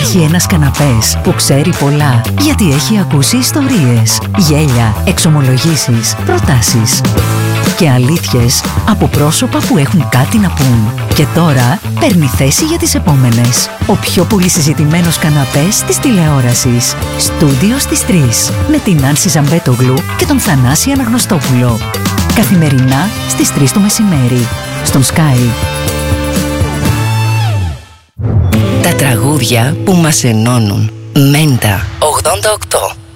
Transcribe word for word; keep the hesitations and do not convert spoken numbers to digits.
Υπάρχει ένας καναπές που ξέρει πολλά, γιατί έχει ακούσει ιστορίες, γέλια, εξομολογήσεις, προτάσεις και αλήθειες από πρόσωπα που έχουν κάτι να πούν. Και τώρα παίρνει θέση για τις επόμενες. Ο πιο πολύ συζητημένος καναπές της τηλεόρασης. Στούντιο στις τρεις. Με την Άνση Ζαμπέτογλου και τον Θανάση Αναγνωστόπουλο. Καθημερινά στις τρεις το μεσημέρι. Στον Sky. Τα τραγούδια που μας ενώνουν. Μέντα ογδόντα οκτώ.